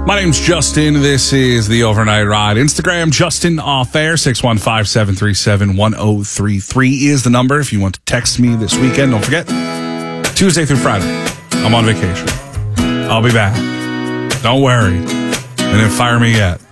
My name's Justin. This is the Overnight Ride. Instagram, Justin Off Air, 615-737-1033 is the number if you want to text me this weekend. Don't forget, Tuesday through Friday, I'm on vacation. I'll be back. Don't worry. And then fire me yet.